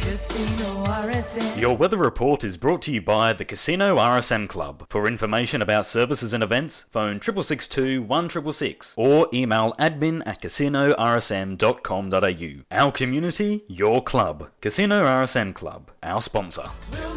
Casino RSM. Your weather report is brought to you by the Casino RSM Club. For information about services and events, phone 6662 1666 or email admin@casinorsm.com.au. Our community, your club. Casino RSM Club, our sponsor. We'll